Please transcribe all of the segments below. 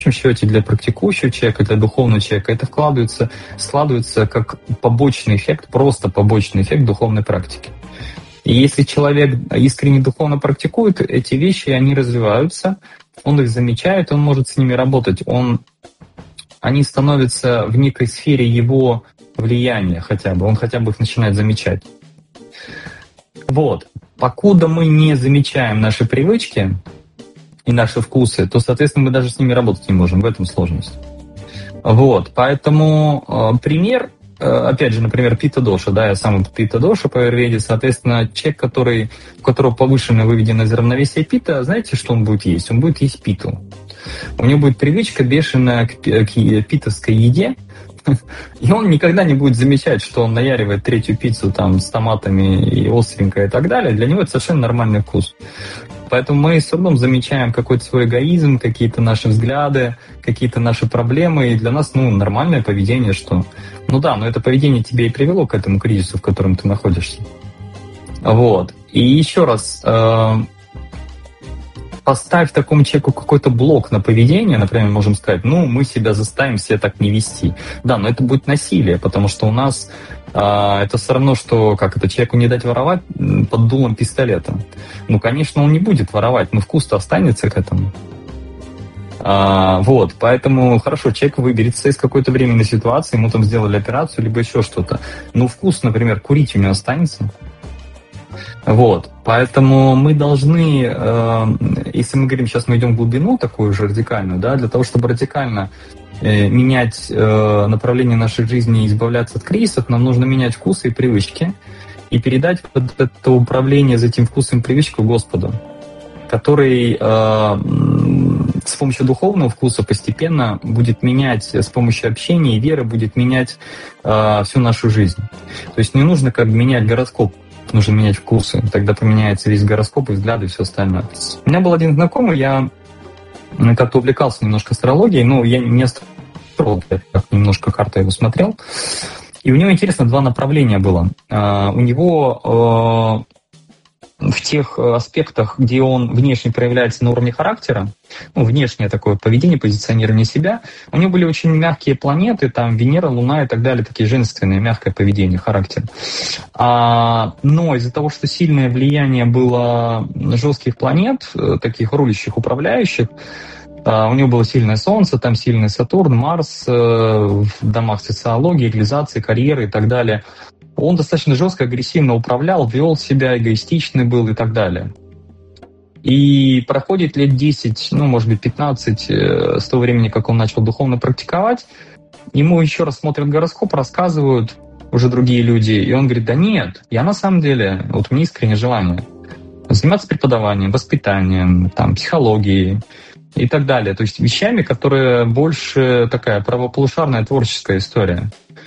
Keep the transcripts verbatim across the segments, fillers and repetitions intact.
счете для практикующего человека, для духовного человека это вкладывается, складывается как побочный эффект, просто побочный эффект духовной практики. И если человек искренне духовно практикует, эти вещи, они развиваются, он их замечает, он может с ними работать, он, они становятся в некой сфере его влияния хотя бы, он хотя бы их начинает замечать. Вот. Покуда мы не замечаем наши привычки и наши вкусы, то, соответственно, мы даже с ними работать не можем, в этом сложность. Вот. Поэтому э, пример, опять же, например, пита-доша, да, я сам пита-доша по аюрведе, соответственно, человек, который, у которого повышенное выведено из равновесия пита, знаете, что он будет есть? Он будет есть питу. У него будет привычка бешеная к, к питовской еде, и он никогда не будет замечать, что он наяривает третью пиццу там с томатами и остренькой и так далее. Для него это совершенно нормальный вкус. Поэтому мы с трудом замечаем какой-то свой эгоизм, какие-то наши взгляды, какие-то наши проблемы. И для нас, ну, нормальное поведение, что... Ну да, но это поведение тебе и привело к этому кризису, в котором ты находишься. Вот. И еще раз, э, поставь такому человеку какой-то блок на поведение, например, можем сказать, ну, мы себя заставим себя так не вести. Да, но это будет насилие, потому что у нас... это все равно, что как это человеку не дать воровать под дулом пистолета. Ну, конечно, он не будет воровать, но вкус-то останется к этому. А, вот, поэтому хорошо, человек выберется из какой-то временной ситуации, ему там сделали операцию, либо еще что-то. Но вкус, например, курить у него останется. Вот, поэтому мы должны, э, если мы говорим, сейчас мы идем в глубину такую же радикальную, да, для того, чтобы радикально менять э, направление нашей жизни и избавляться от кризисов, нам нужно менять вкусы и привычки и передать вот это управление за этим вкусом и привычкой Господу, который э, с помощью духовного вкуса постепенно будет менять, с помощью общения и веры будет менять э, всю нашу жизнь. То есть не нужно как бы менять гороскоп, нужно менять вкусы, тогда поменяется весь гороскоп и взгляды и все остальное. У меня был один знакомый, я как-то увлекался немножко астрологией, но я не астролог, я немножко карты его смотрел. И у него, интересно, два направления было. У него в тех аспектах, где он внешне проявляется на уровне характера, ну, внешнее такое поведение, позиционирование себя, у него были очень мягкие планеты, там Венера, Луна и так далее, такие женственные, мягкое поведение, характер. А, но из-за того, что сильное влияние было жестких планет, таких рулящих, управляющих, у него было сильное Солнце, там сильный Сатурн, Марс в домах социологии, реализации, карьеры и так далее. Он достаточно жестко, агрессивно управлял, вел себя, эгоистичный был и так далее. И проходит лет десять, ну, может быть, пятнадцать с того времени, как он начал духовно практиковать, ему еще раз смотрят гороскоп, рассказывают уже другие люди, и он говорит, да нет, я на самом деле, вот у меня искреннее желание заниматься преподаванием, воспитанием, там, психологией и так далее. То есть вещами, которые больше такая правополушарная творческая история.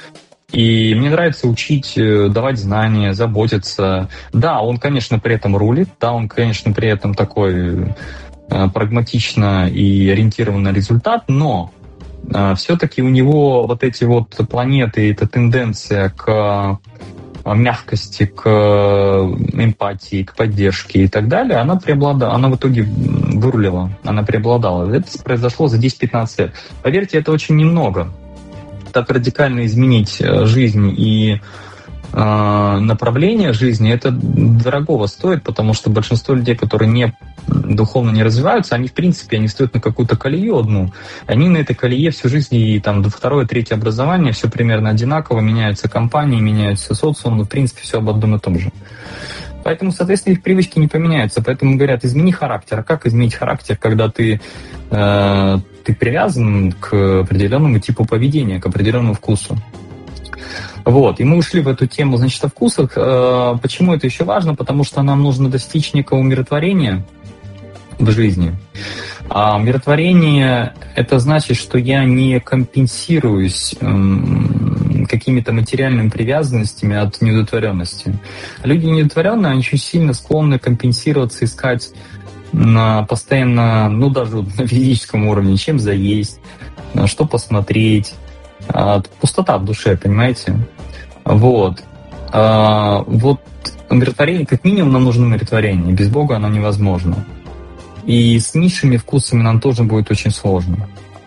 И мне нравится учить, давать знания, заботиться. Да, он, конечно, при этом рулит, да, он, конечно, при этом такой э, прагматично и ориентирован на результат, но э, все-таки у него вот эти вот планеты, эта тенденция к мягкости, к эмпатии, к поддержке и так далее, она преобладала, она в итоге вырулила, она преобладала. Это произошло за десять-пятнадцать лет. Поверьте, это очень немного. Так радикально изменить жизнь и э, направление жизни, это дорогого стоит, потому что большинство людей, которые не, духовно не развиваются, они, в принципе, они стоят на какую-то колею одну. Они на этой колее всю жизнь, и там до второе, третье образование, все примерно одинаково, меняются компании, меняются социум, но, в принципе, все об одном и том же. Поэтому, соответственно, их привычки не поменяются. Поэтому говорят, измени характер. А как изменить характер, когда ты, э, ты привязан к определенному типу поведения, к определенному вкусу? Вот. И мы ушли в эту тему, значит, о вкусах. Э, почему это еще важно? Потому что нам нужно достичь некого умиротворения в жизни. А умиротворение – это значит, что я не компенсируюсь э, какими-то материальными привязанностями от неудовлетворенности. Люди неудовлетворенные, они очень сильно склонны компенсироваться, искать на постоянно, ну даже на физическом уровне, чем заесть, что посмотреть. Пустота в душе, понимаете? Вот. А, вот умиротворение, как минимум нам нужно умиротворение, без Бога оно невозможно. И с низшими вкусами нам тоже будет очень сложно.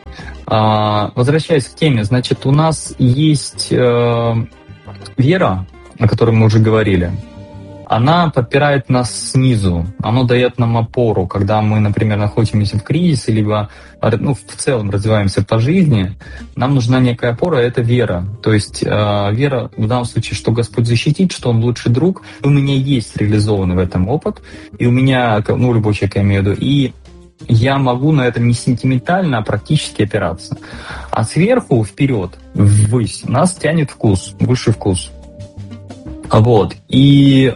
А, возвращаясь к теме, значит, у нас есть э, вера, о которой мы уже говорили. Она подпирает нас снизу, она дает нам опору, когда мы, например, находимся в кризисе, либо ну, в целом развиваемся по жизни, нам нужна некая опора, это вера. То есть э, вера в данном случае, что Господь защитит, что Он лучший друг. У меня есть реализованный в этом опыт, и у меня, ну, любой человек, я имею в виду, и я могу на этом не сентиментально, а практически опираться. А сверху, вперед, ввысь, нас тянет вкус, высший вкус. Вот. И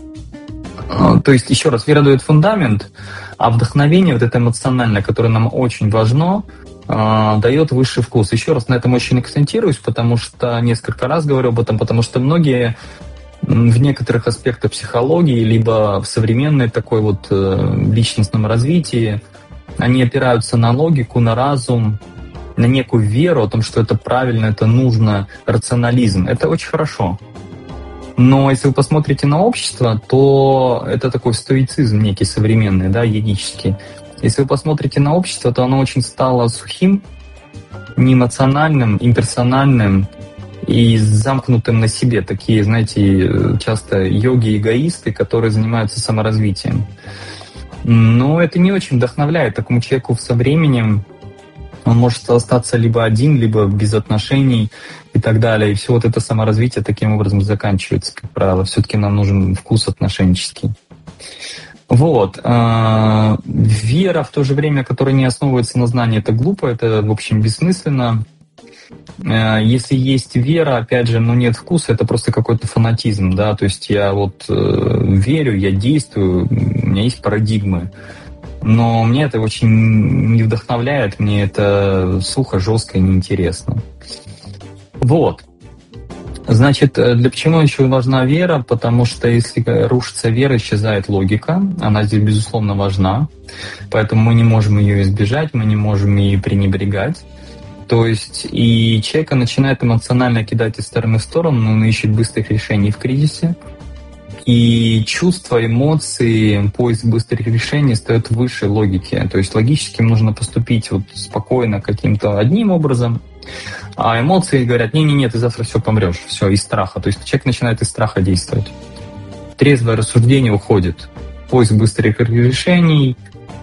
то есть, еще раз, вера дает фундамент, а вдохновение, вот это эмоциональное, которое нам очень важно, дает высший вкус. Еще раз на этом очень акцентируюсь, потому что несколько раз говорю об этом, потому что многие в некоторых аспектах психологии, либо в современной такой вот личностном развитии, они опираются на логику, на разум, на некую веру о том, что это правильно, это нужно, рационализм. Это очень хорошо. Но если вы посмотрите на общество, то это такой стоицизм некий современный, да, йогический. Если вы посмотрите на общество, то оно очень стало сухим, неэмоциональным, имперсональным и замкнутым на себе. Такие, знаете, часто йоги-эгоисты, которые занимаются саморазвитием. Но это не очень вдохновляет такому человеку со временем. Он может остаться либо один, либо без отношений и так далее. И все вот это саморазвитие таким образом заканчивается, как правило. Все-таки нам нужен вкус отношенческий. Вот. Вера в то же время, которая не основывается на знании, это глупо, это, в общем, бессмысленно. Если есть вера, опять же, но нет вкуса, это просто какой-то фанатизм, да, то есть я вот верю, я действую, у меня есть парадигмы. Но мне это очень не вдохновляет, мне это сухо, жестко и неинтересно. Вот. Значит, для почему еще важна вера? Потому что если рушится вера, исчезает логика. Она здесь, безусловно, важна. Поэтому мы не можем ее избежать, мы не можем ее пренебрегать. То есть и человека начинает эмоционально кидать из стороны в сторону, он ищет быстрых решений в кризисе. И чувства, эмоции, поиск быстрых решений стоят выше логики. То есть логически нужно поступить вот спокойно каким-то одним образом, а эмоции говорят: не-не-не, ты завтра все помрешь, все, из страха. То есть человек начинает из страха действовать. Трезвое рассуждение уходит. Поиск быстрых решений.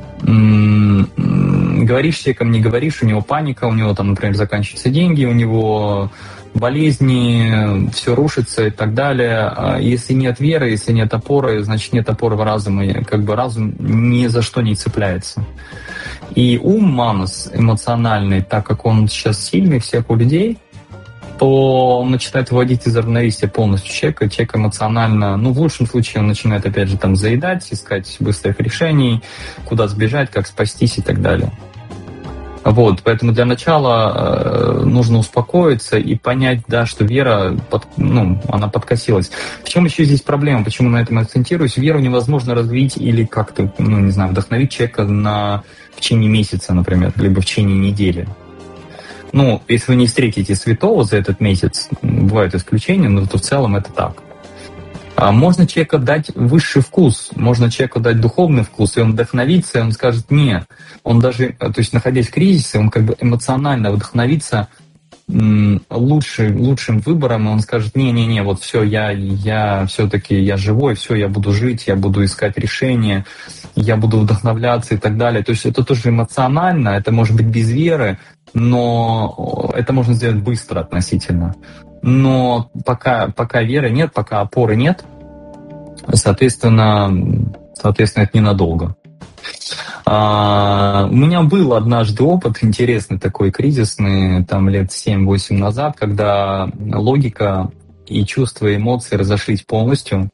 Говоришь с человеком, не говоришь, у него паника, у него там, например, заканчиваются деньги, у него болезни, все рушится и так далее. Если нет веры, если нет опоры, значит нет опоры в разуме. Как бы разум ни за что не цепляется. И ум, манас, эмоциональный, так как он сейчас сильный всех у людей, то он начинает выводить из равновесия полностью человека. Человек эмоционально, ну, в лучшем случае он начинает, опять же, там заедать, искать быстрых решений, куда сбежать, как спастись и так далее. Вот, поэтому для начала э, нужно успокоиться и понять, да, что вера, под, ну, она подкосилась. В чем еще здесь проблема? Почему на этом акцентируюсь? Веру невозможно развить или как-то, ну, не знаю, вдохновить человека на, в течение месяца, например, либо в течение недели. Ну, если вы не встретите святого за этот месяц, бывают исключения, но то в целом это так. Можно человеку дать высший вкус, можно человеку дать духовный вкус, и он вдохновится, и он скажет «нет». Он даже, то есть находясь в кризисе, он как бы эмоционально вдохновится лучшим, лучшим выбором, и он скажет «не-не-не, вот все, я, я все-таки я живой, все, я буду жить, я буду искать решения, я буду вдохновляться» и так далее. То есть это тоже эмоционально, это может быть без веры, но это можно сделать быстро относительно. Но пока, пока веры нет, пока опоры нет, соответственно, соответственно, это ненадолго. А, у меня был однажды опыт интересный такой, кризисный, там лет семь-восемь назад, когда логика и чувства, и эмоции разошлись полностью.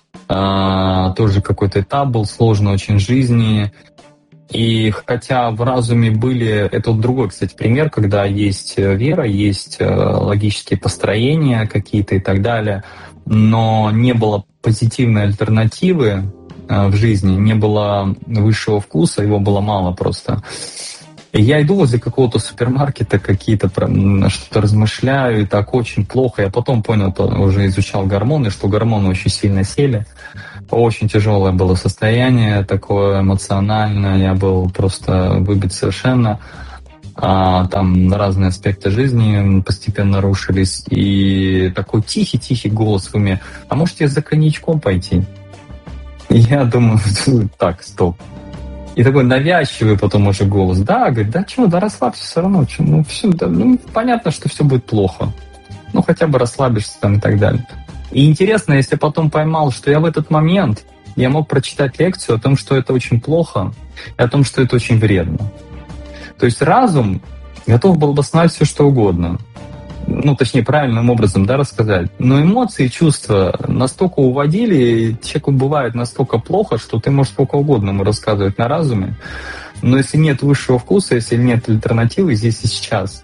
А, тоже какой-то этап был сложный очень в жизни. И хотя в разуме были... Это вот другой, кстати, пример, когда есть вера, есть логические построения какие-то и так далее, но не было позитивной альтернативы в жизни, не было высшего вкуса, его было мало просто. И я иду возле какого-то супермаркета, какие-то что-то размышляю, и так очень плохо. Я потом понял, уже изучал гормоны, что гормоны очень сильно сели. Очень тяжелое было состояние, такое эмоциональное, я был просто выбит совершенно. а, там разные аспекты жизни постепенно рушились, и такой тихий-тихий голос в уме: а может, я за коньячком пойти? И я думаю, так, стоп. И такой навязчивый потом уже голос: да, говорит, да что, да расслабься все равно, чё, ну, все, да, ну, понятно, что все будет плохо. Ну, хотя бы расслабишься там и так далее. И интересно, если потом поймал, что я в этот момент, я мог прочитать лекцию о том, что это очень плохо, и о том, что это очень вредно. То есть разум готов был обосновать все, что угодно. Ну, точнее, правильным образом, да, рассказать. Но эмоции, чувства настолько уводили, и человеку бывает настолько плохо, что ты можешь сколько угодно ему рассказывать на разуме. Но если нет высшего вкуса, если нет альтернативы здесь и сейчас,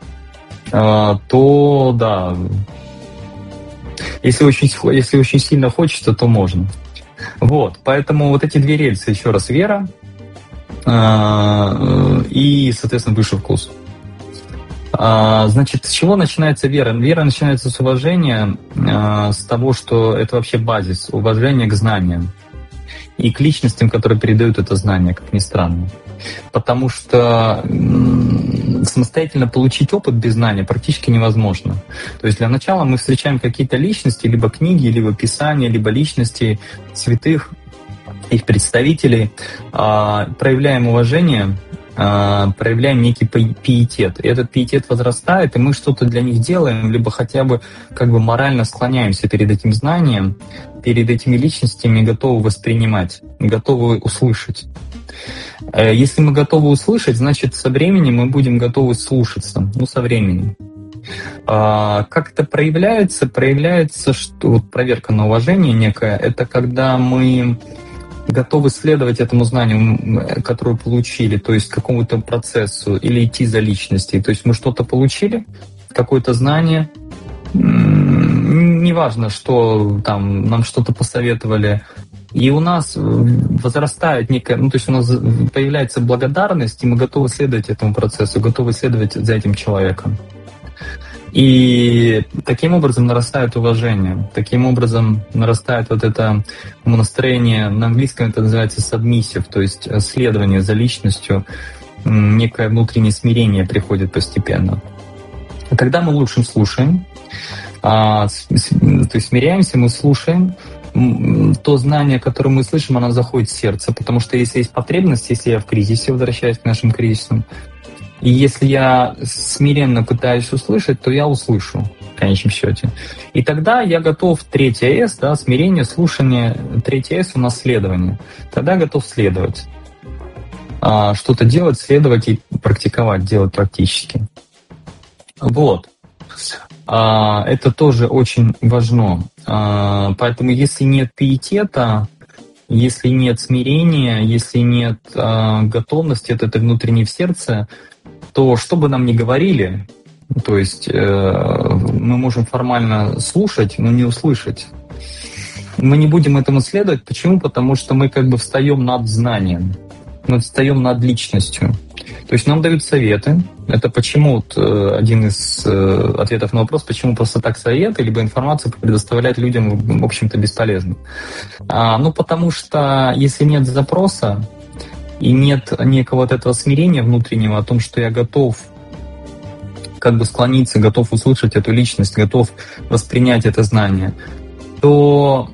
то да, если очень, если очень сильно хочется, то можно. Вот, поэтому вот эти две рельсы, еще раз, вера и, соответственно, высший вкус. Значит, с чего начинается вера? Вера начинается с уважения, с того, что это вообще базис, уважение к знаниям и к личностям, которые передают это знание, как ни странно. Потому что самостоятельно получить опыт без знания практически невозможно. То есть для начала мы встречаем какие-то личности, либо книги, либо писания, либо личности святых, их представителей, проявляем уважение, проявляем некий пиетет. И этот пиетет возрастает, и мы что-то для них делаем, либо хотя бы как бы морально склоняемся перед этим знанием, перед этими личностями, готовы воспринимать, готовы услышать. Если мы готовы услышать, значит, со временем мы будем готовы слушаться. Ну, со временем. Как это проявляется? Проявляется, что вот проверка на уважение некая, это когда мы готовы следовать этому знанию, которое получили, то есть какому-то процессу, или идти за личностью. То есть мы что-то получили, какое-то знание, неважно, что там нам что-то посоветовали, и у нас возрастает некая, ну то есть у нас появляется благодарность, и мы готовы следовать этому процессу, готовы следовать за этим человеком. И таким образом нарастает уважение, таким образом нарастает вот это настроение, на английском это называется submissive, то есть следование за личностью, некое внутреннее смирение приходит постепенно. И тогда мы лучше слушаем, то есть смиряемся, мы слушаем, то знание, которое мы слышим, оно заходит в сердце, потому что если есть потребность, если я в кризисе, возвращаюсь к нашим кризисам, и если я смиренно пытаюсь услышать, то я услышу в конечном счете. И тогда я готов, третье эс, да, смирение, слушание, третье эс у нас следование. Тогда готов следовать. А, что-то делать, следовать и практиковать, делать практически. Вот. А, это тоже очень важно. А, поэтому если нет пиетета, если нет смирения, если нет а, готовности от этой внутренней в сердце, то что бы нам ни говорили, то есть э, мы можем формально слушать, но не услышать. Мы не будем этому следовать. Почему? Потому что мы как бы встаем над знанием, мы встаем над личностью. То есть нам дают советы. Это почему вот, э, один из э, ответов на вопрос, почему просто так советы, либо информацию предоставлять людям, в общем-то, бесполезно. А, ну, потому что если нет запроса, и нет некого вот этого смирения внутреннего о том, что я готов как бы склониться, готов услышать эту личность, готов воспринять это знание, то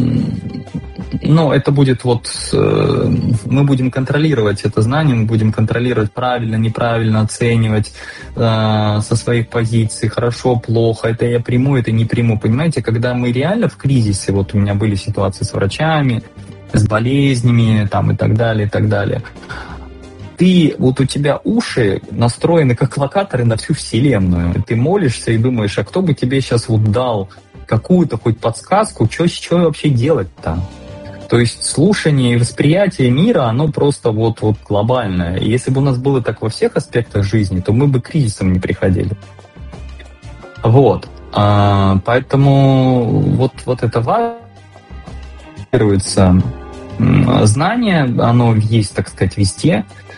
ну, это будет вот... Мы будем контролировать это знание, мы будем контролировать правильно, неправильно, оценивать э, со своих позиций, хорошо, плохо, это я приму, это не приму. Понимаете, когда мы реально в кризисе, вот у меня были ситуации с врачами, с болезнями там, и так далее, и так далее. Ты, вот у тебя уши настроены как локаторы на всю Вселенную. Ты молишься и думаешь, а кто бы тебе сейчас вот дал какую-то хоть подсказку, что, что вообще делать-то? То есть слушание и восприятие мира, оно просто вот, вот глобальное. И если бы у нас было так во всех аспектах жизни, то мы бы к кризисам не приходили. Вот. А, поэтому вот, вот это важно. Знание, оно есть, так сказать, везде.